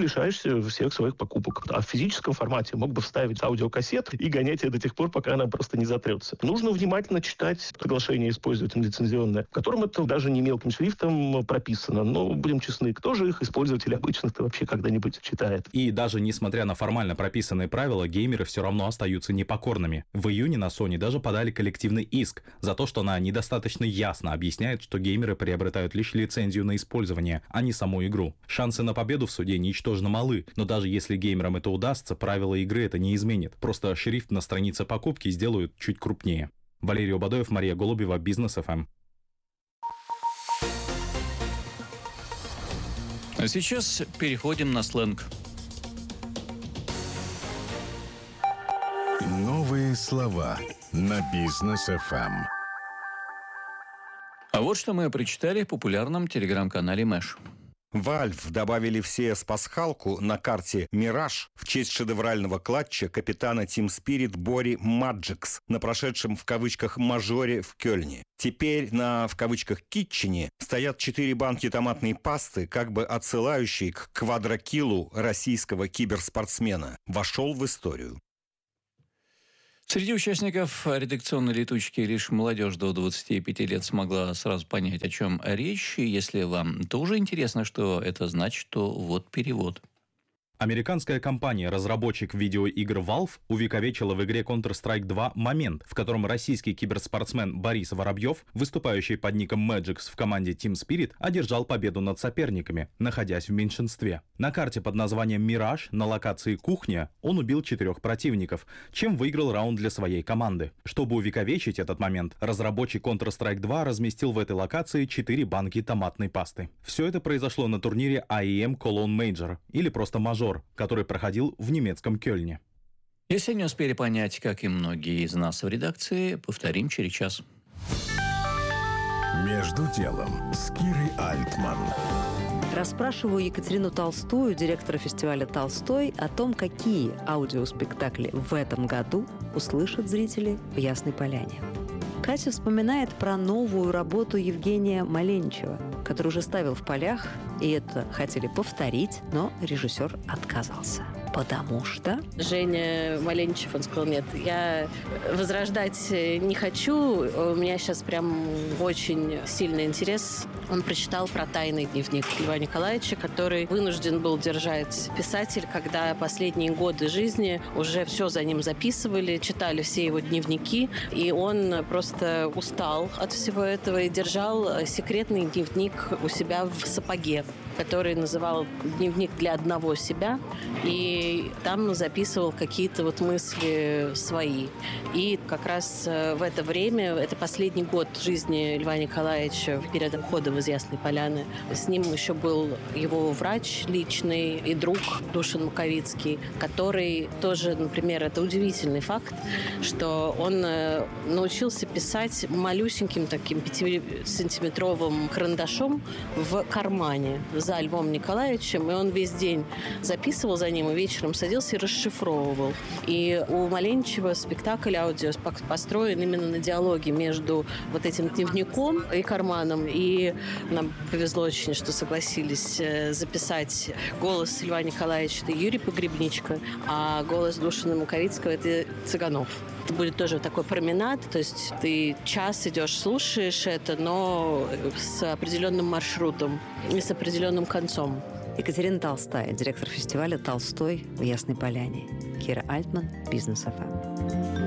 запись всех своих покупок. А в физическом формате мог бы вставить аудиокассету и гонять ее до тех пор, пока она просто не затрется. Нужно внимательно читать соглашение использователя лицензионное, в котором это даже не мелким шрифтом прописано. Но, будем честны, кто же их из пользователей обычных-то вообще когда-нибудь читает? И даже несмотря на формально прописанные правила, геймеры все равно остаются непокорными. В июне на Sony даже подали коллективный иск за то, что она недостаточно ясно объясняет, что геймеры приобретают лишь лицензию на использование, а не саму игру. Шансы на победу в суде ничтожно малы, но даже если геймерам это удастся, правила игры это не изменит. Просто шрифт на странице покупки сделают чуть крупнее. Валерий Обадоев, Мария Голубева, Бизнес ФМ. А сейчас переходим на сленг. Новые слова на Бизнес ФМ. А вот что мы прочитали в популярном телеграм-канале Мэш. Valve добавили в CS-пасхалку на карте «Мираж» в честь шедеврального клатча капитана Team Spirit Бори Маджикс на прошедшем в кавычках мажоре в Кёльне. Теперь на в кавычках китчене стоят 4 банки томатной пасты, как бы отсылающие к квадрокилу российского киберспортсмена. Вошел в историю. Среди участников редакционной летучки лишь молодежь до 25 лет смогла сразу понять, о чем речь. И если вам тоже интересно, что это значит, то вот перевод. Американская компания-разработчик видеоигр Valve увековечила в игре Counter-Strike 2 момент, в котором российский киберспортсмен Борис Воробьев, выступающий под ником Magix в команде Team Spirit, одержал победу над соперниками, находясь в меньшинстве. На карте под названием «Мираж» на локации «Кухня» он убил 4 противников, чем выиграл раунд для своей команды. Чтобы увековечить этот момент, разработчик Counter-Strike 2 разместил в этой локации 4 банки томатной пасты. Все это произошло на турнире IEM Cologne Major, или просто мажор, который проходил в немецком Кёльне. Если не успели понять, как и многие из нас в редакции, повторим через час. Между делом с Кирой Альтман. Расспрашиваю Екатерину Толстую, директора фестиваля «Толстой», о том, какие аудиоспектакли в этом году услышат зрители в Ясной Поляне. Катя вспоминает про новую работу Евгения Маленчева, который уже ставил в полях, и это хотели повторить, но режиссер отказался. Потому что... Женя Маленчев, он сказал, нет, я возрождать не хочу, у меня сейчас прям очень сильный интерес. Он прочитал про тайный дневник Льва Николаевича, который вынужден был держать писатель, когда последние годы жизни уже все за ним записывали, читали все его дневники, и он просто устал от всего этого и держал секретный дневник у себя в сапоге, который называл «Дневник для одного себя», и там записывал какие-то вот мысли свои. И как раз в это время, это последний год жизни Льва Николаевича перед уходом из Ясной Поляны, с ним еще был его врач личный и друг Душан Маковицкий, который тоже, например, это удивительный факт, что он научился писать малюсеньким таким 5-сантиметровым карандашом в кармане за Львом Николаевичем, и он весь день записывал за ним и вечером садился и расшифровывал. И у Маленчева спектакль аудио построен именно на диалоге между вот этим дневником и карманом, и нам повезло очень, что согласились записать голос Льва Николаевича — это Юрий Погребничка, а голос Душана Маковицкого — это Цыганов. Это будет тоже такой променад, то есть ты час идешь, слушаешь это, но с определенным маршрутом и с определенным концом. Екатерина Толстая, директор фестиваля «Толстой» в Ясной Поляне. Кира Альтман, Бизнес ФМ.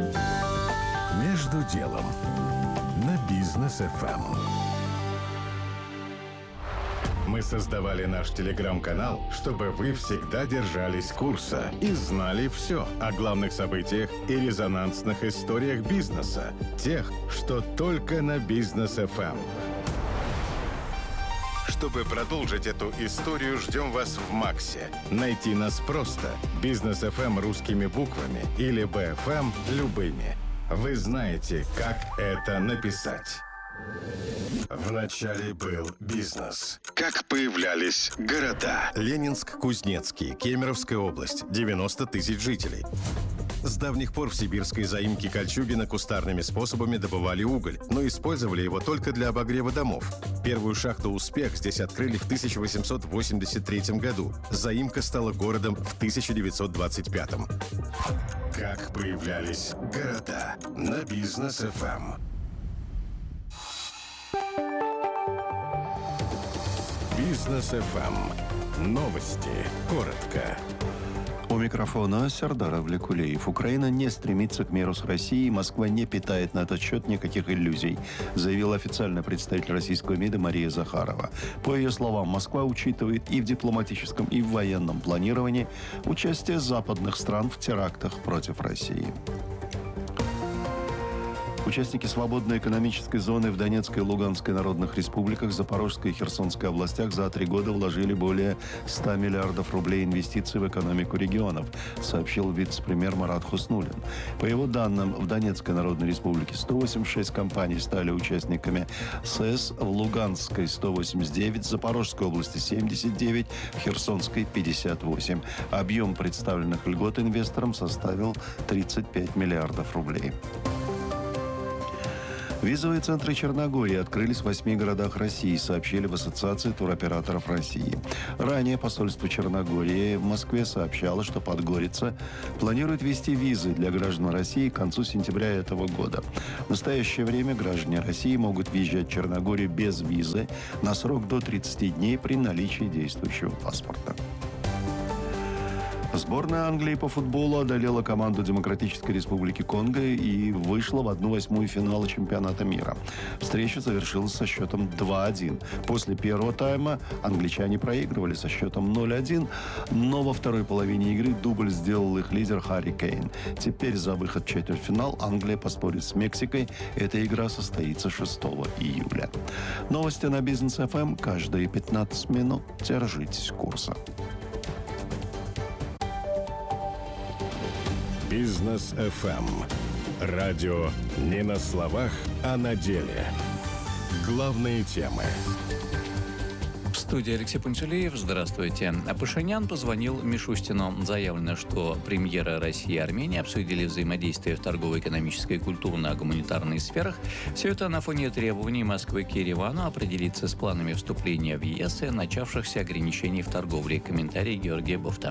Между делом на Бизнес ФМ. Мы создавали наш телеграм-канал, чтобы вы всегда держались курса и знали все о главных событиях и резонансных историях бизнеса, тех, что только на Бизнес ФМ. Чтобы продолжить эту историю, ждем вас в Максе. Найти нас просто. Бизнес ФМ русскими буквами или БФМ любыми. Вы знаете, как это написать. Вначале был бизнес. Как появлялись города. Ленинск-Кузнецкий, Кемеровская область, 90 тысяч жителей. С давних пор в сибирской заимке Кольчугино кустарными способами добывали уголь, но использовали его только для обогрева домов. Первую шахту «Успех» здесь открыли в 1883 году. Заимка стала городом в 1925. Как появлялись города на Бизнес ФМ. Бизнес ФМ. Новости. Коротко. У микрофона Сердар Авлекулеев. Украина не стремится к миру с Россией. Москва не питает на этот счет никаких иллюзий, заявил официальный представитель российского МИДа Мария Захарова. По ее словам, Москва учитывает и в дипломатическом, и в военном планировании участие западных стран в терактах против России. Участники свободной экономической зоны в Донецкой и Луганской народных республиках, Запорожской и Херсонской областях за 3 года вложили более 100 миллиардов рублей инвестиций в экономику регионов, сообщил вице-премьер Марат Хуснуллин. По его данным, в Донецкой народной республике 186 компаний стали участниками СЭС, в Луганской 189, в Запорожской области 79, в Херсонской 58. Объем представленных льгот инвесторам составил 35 миллиардов рублей. Визовые центры Черногории открылись в 8 городах России, сообщили в Ассоциации туроператоров России. Ранее посольство Черногории в Москве сообщало, что Подгорица планирует ввести визы для граждан России к концу сентября этого года. В настоящее время граждане России могут въезжать в Черногорию без визы на срок до 30 дней при наличии действующего паспорта. Сборная Англии по футболу одолела команду Демократической Республики Конго и вышла в 1/8 финала чемпионата мира. Встреча завершилась со счетом 2-1. После первого тайма англичане проигрывали со счетом 0-1, но во второй половине игры дубль сделал их лидер Харри Кейн. Теперь за выход в четвертьфинал Англия поспорит с Мексикой. Эта игра состоится 6 июля. Новости на Бизнес ФМ каждые 15 минут. Держитесь курса. Бизнес ФМ. Радио не на словах, а на деле. Главные темы. В студии Алексей Панчалеев. Здравствуйте. Пашинян позвонил Мишустину. Заявлено, что премьеры России и Армении обсудили взаимодействие в торгово-экономической, культурно-гуманитарной сферах. Все это на фоне требований Москвы к Еревану определиться с планами вступления в ЕС и начавшихся ограничений в торговле. Комментарий Георгия Бофта.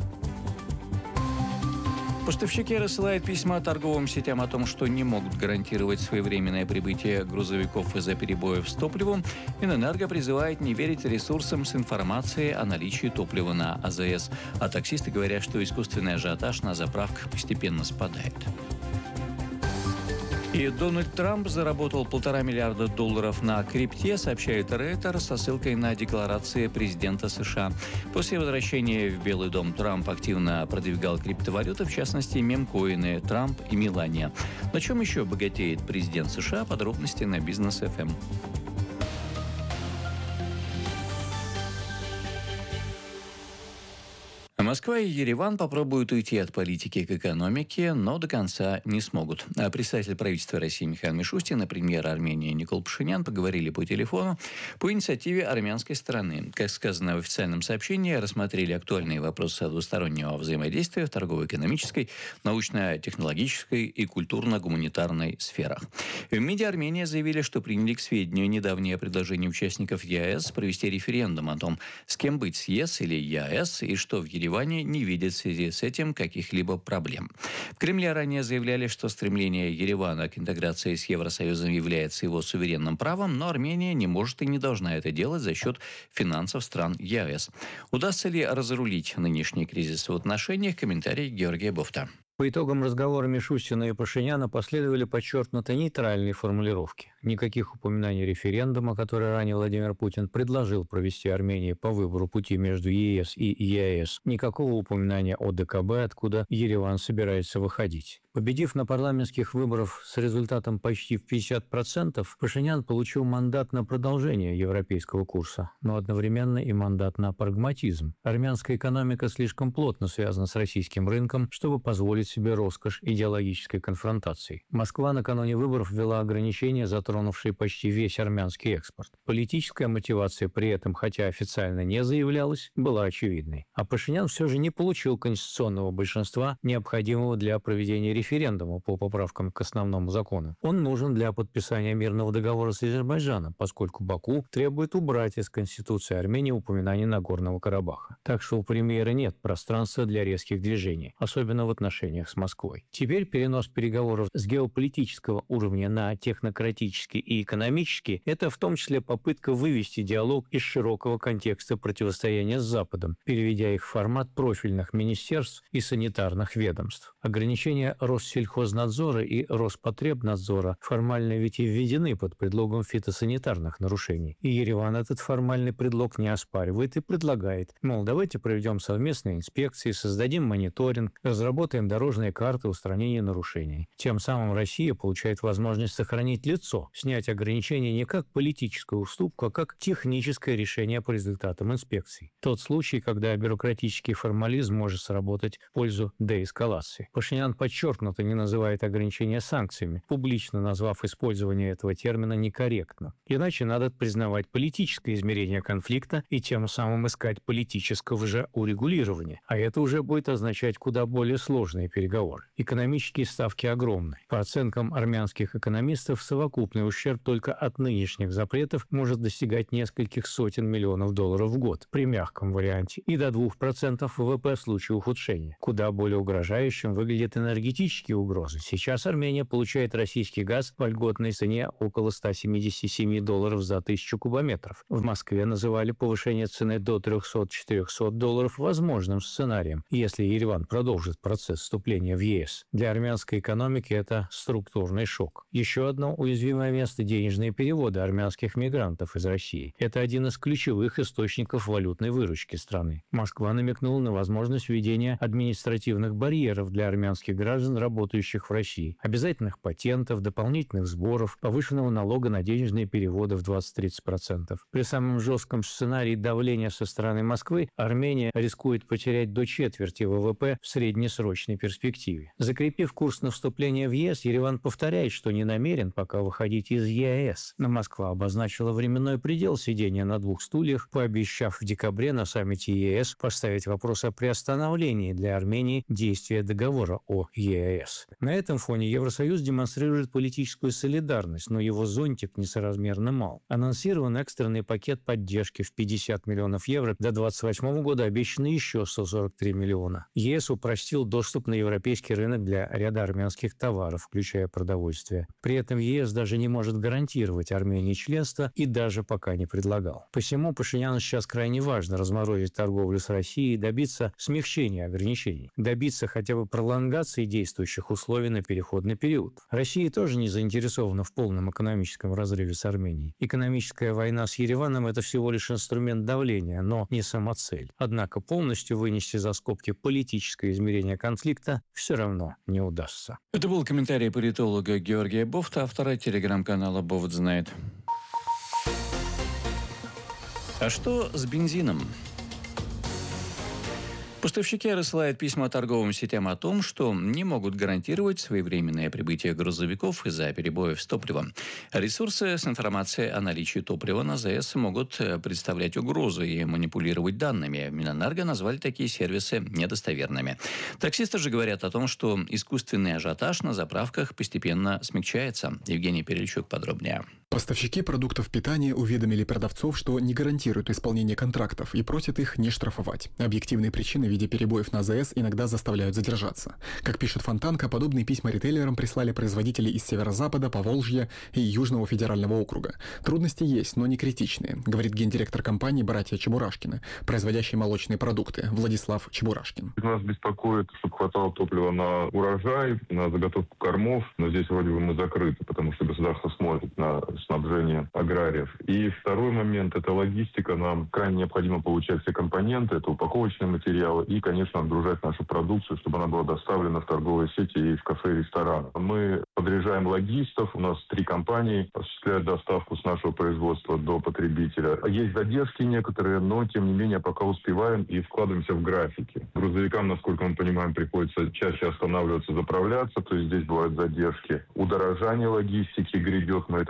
Поставщики рассылают письма торговым сетям о том, что не могут гарантировать своевременное прибытие грузовиков из-за перебоев с топливом. Минэнерго призывает не верить ресурсам с информацией о наличии топлива на АЗС. А таксисты говорят, что искусственный ажиотаж на заправках постепенно спадает. И Дональд Трамп заработал $1,5 миллиарда на крипте, сообщает Рейтер со ссылкой на декларации президента США. После возвращения в Белый дом Трамп активно продвигал криптовалюты, в частности, мемкоины Трамп и Мелания. На чем еще богатеет президент США? Подробности на Бизнес ФМ. Москва и Ереван попробуют уйти от политики к экономике, но до конца не смогут. Представитель правительства России Михаил Мишустин и премьер Армении Никол Пашинян поговорили по телефону по инициативе армянской стороны. Как сказано в официальном сообщении, рассмотрели актуальные вопросы двустороннего взаимодействия в торгово-экономической, научно-технологической и культурно-гуманитарной сферах. В МИДе Армении заявили, что приняли к сведению недавнее предложение участников ЕАЭС провести референдум о том, с кем быть, с ЕС или ЕАЭС, и что в Ереване не видит в связи с этим каких-либо проблем. В Кремле ранее заявляли, что стремление Еревана к интеграции с Евросоюзом является его суверенным правом, но Армения не может и не должна это делать за счет финансов стран ЕАЭС. Удастся ли разрулить нынешний кризис в отношениях? Комментарий Георгия Бофта. По итогам разговора Мишустина и Пашиняна последовали подчеркнуто нейтральные формулировки. Никаких упоминаний референдума, который ранее Владимир Путин предложил провести Армении по выбору пути между ЕС и ЕАЭС. Никакого упоминания о ДКБ, откуда Ереван собирается выходить. Победив на парламентских выборах с результатом почти в 50%, Пашинян получил мандат на продолжение европейского курса, но одновременно и мандат на прагматизм. Армянская экономика слишком плотно связана с российским рынком, чтобы позволить себе роскошь идеологической конфронтации. Москва накануне выборов ввела ограничения, затронувшие почти весь армянский экспорт. Политическая мотивация при этом, хотя официально не заявлялась, была очевидной. А Пашинян все же не получил конституционного большинства, необходимого для проведения референдума. референдума по поправкам к основному закону. Он нужен для подписания мирного договора с Азербайджаном, поскольку Баку требует убрать из Конституции Армении упоминание Нагорного Карабаха. Так что у премьера нет пространства для резких движений, особенно в отношениях с Москвой. Теперь перенос переговоров с геополитического уровня на технократический и экономический – это в том числе попытка вывести диалог из широкого контекста противостояния с Западом, переведя их в формат профильных министерств и санитарных ведомств. Ограничения Россельхознадзора и Роспотребнадзора формально ведь и введены под предлогом фитосанитарных нарушений. И Ереван этот формальный предлог не оспаривает и предлагает, мол, давайте проведем совместные инспекции, создадим мониторинг, разработаем дорожные карты устранения нарушений. Тем самым Россия получает возможность сохранить лицо, снять ограничения не как политическую уступку, а как техническое решение по результатам инспекций. Тот случай, когда бюрократический формализм может сработать в пользу деэскалации. Пашинян подчеркнуто не называет ограничения санкциями, публично назвав использование этого термина некорректно. Иначе надо признавать политическое измерение конфликта и тем самым искать политического же урегулирования. А это уже будет означать куда более сложные переговоры. Экономические ставки огромны. По оценкам армянских экономистов, совокупный ущерб только от нынешних запретов может достигать нескольких сотен миллионов долларов в год при мягком варианте и до 2% ВВП в случае ухудшения. Куда более угрожающим выглядят энергетические угрозы. Сейчас Армения получает российский газ по льготной цене около $177 за 1000 кубометров. В Москве называли повышение цены до $300-400 возможным сценарием, если Ереван продолжит процесс вступления в ЕС. Для армянской экономики это структурный шок. Еще одно уязвимое место – денежные переводы армянских мигрантов из России. Это один из ключевых источников валютной выручки страны. Москва намекнула на возможность введения административных барьеров для армянских граждан, работающих в России, обязательных патентов, дополнительных сборов, повышенного налога на денежные переводы в 20-30%. При самом жестком сценарии давления со стороны Москвы Армения рискует потерять до четверти ВВП в среднесрочной перспективе. Закрепив курс на вступление в ЕС, Ереван повторяет, что не намерен пока выходить из ЕАЭС. Но Москва обозначила временной предел сидения на двух стульях, пообещав в декабре на саммите ЕС поставить вопрос о приостановлении для Армении действия договора о ЕАЭС. На этом фоне Евросоюз демонстрирует политическую солидарность, но его зонтик несоразмерно мал. Анонсирован экстренный пакет поддержки в 50 миллионов евро, до 2028 года обещано еще 143 миллиона. ЕС упростил доступ на европейский рынок для ряда армянских товаров, включая продовольствие. При этом ЕС даже не может гарантировать Армении членство и даже пока не предлагал. Посему Пашиняну сейчас крайне важно разморозить торговлю с Россией и добиться смягчения ограничений, добиться хотя бы пролонгации действующих условий на переходный период. Россия тоже не заинтересована в полном экономическом разрыве с Арменией. Экономическая война с Ереваном – это всего лишь инструмент давления, но не самоцель. Однако полностью вынести за скобки политическое измерение конфликта все равно не удастся. Это был комментарий политолога Георгия Бофта, автора телеграм-канала «Бофт знает». А что с бензином? Поставщики рассылают письма торговым сетям о том, что не могут гарантировать своевременное прибытие грузовиков из-за перебоев с топливом. Ресурсы с информацией о наличии топлива на ЗС могут представлять угрозу и манипулировать данными. Минэнерго назвали такие сервисы недостоверными. Таксисты же говорят о том, что искусственный ажиотаж на заправках постепенно смягчается. Евгений Перельчук подробнее. Поставщики продуктов питания уведомили продавцов, что не гарантируют исполнение контрактов и просят их не штрафовать. Объективные причины в виде перебоев на АЗС иногда заставляют задержаться. Как пишет Фонтанка, подобные письма ритейлерам прислали производители из Северо-Запада, Поволжья и Южного федерального округа. Трудности есть, но не критичные, говорит гендиректор компании «Братья Чебурашкины», производящие молочные продукты, Владислав Чебурашкин. Нас беспокоит, чтобы хватало топлива на урожай, на заготовку кормов, но здесь вроде бы мы закрыты, потому что государство смотрит на снабжение аграриев. И второй момент – это логистика. Нам крайне необходимо получать все компоненты, это упаковочные материалы и, конечно, отгружать нашу продукцию, чтобы она была доставлена в торговые сети и в кафе и рестораны. Мы подряжаем логистов, у нас 3 компании осуществляют доставку с нашего производства до потребителя. Есть задержки некоторые, но, тем не менее, пока успеваем и вкладываемся в графики. Грузовикам, насколько мы понимаем, приходится чаще останавливаться, заправляться, то есть здесь бывают задержки. Удорожание логистики грядет, мы это чувствуем.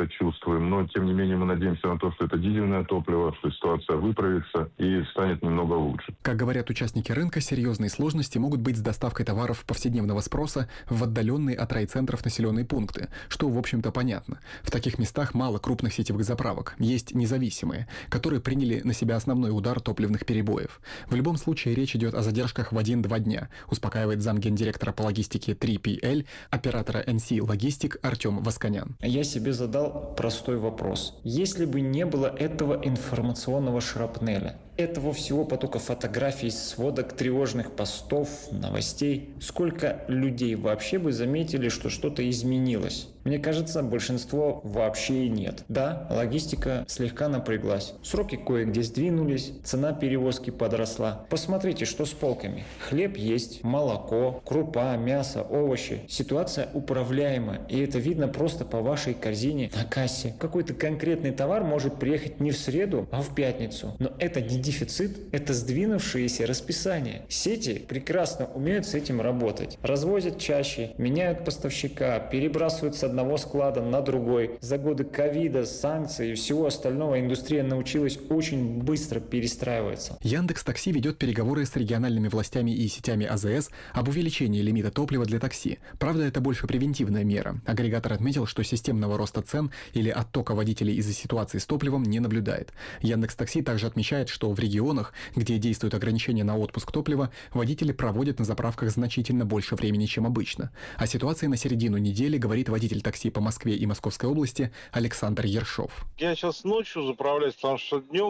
чувствуем, но тем не менее мы надеемся на то, что это дизельное топливо, что ситуация выправится и станет немного лучше. Как говорят участники рынка, серьезные сложности могут быть с доставкой товаров повседневного спроса в отдаленные от райцентров населенные пункты, что, в общем-то, понятно. В таких местах мало крупных сетевых заправок, есть независимые, которые приняли на себя основной удар топливных перебоев. В любом случае речь идет о задержках в 1-2 дня, успокаивает замгендиректора по логистике 3PL, оператора NC Logistic Артем Восконян. Я себе задал простой вопрос. Если бы не было этого информационного шрапнеля, этого всего потока фотографий, сводок, тревожных постов, новостей, сколько людей вообще бы заметили, что что-то изменилось? Мне кажется, большинство вообще и нет. Да, логистика слегка напряглась. Сроки кое-где сдвинулись, цена перевозки подросла. Посмотрите, что с полками. Хлеб есть, молоко, крупа, мясо, овощи. Ситуация управляема, и это видно просто по вашей корзине на кассе. Какой-то конкретный товар может приехать не в среду, а в пятницу. Но это не дефицит, это сдвинувшееся расписание. Сети прекрасно умеют с этим работать. Развозят чаще, меняют поставщика, перебрасывают с одного склада на другой. За годы ковида, санкций и всего остального индустрия научилась очень быстро перестраиваться. Яндекс.Такси ведет переговоры с региональными властями и сетями АЗС об увеличении лимита топлива для такси. Правда, это больше превентивная мера. Агрегатор отметил, что системного роста цен или оттока водителей из-за ситуации с топливом не наблюдает. Яндекс.Такси также отмечает, что в регионах, где действуют ограничения на отпуск топлива, водители проводят на заправках значительно больше времени, чем обычно. О ситуации на середину недели говорит водитель такси по Москве и Московской области Александр Ершов. Я сейчас ночью заправляюсь, потому что днем